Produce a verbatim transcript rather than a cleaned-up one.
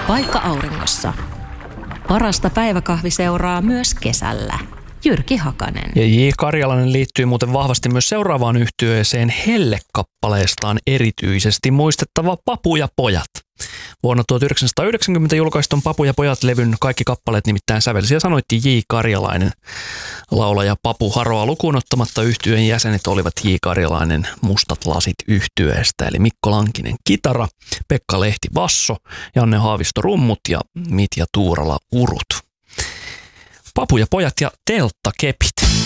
Paikka auringossa. Parasta päiväkahviseuraa myös kesällä. Jyrki Hakanen. Ja J. Karjalainen liittyy muuten vahvasti myös seuraavaan yhtyeeseen Helle-kappaleestaan erityisesti muistettava Papu ja pojat. Vuonna tuhatyhdeksänsataayhdeksänkymmentä julkaistun Papu ja pojat-levyn kaikki kappaleet nimittäin sävelsi ja sanoitti J. Karjalainen. Laulaja Papu Haroa lukuun ottamatta yhtyeen jäsenet olivat J. Karjalainen Mustat lasit -yhtyeestä, eli Mikko Lankinen kitara, Pekka Lehti basso, Janne Haavisto rummut ja Mitja Tuurala urut. Papu ja pojat ja telttakepit.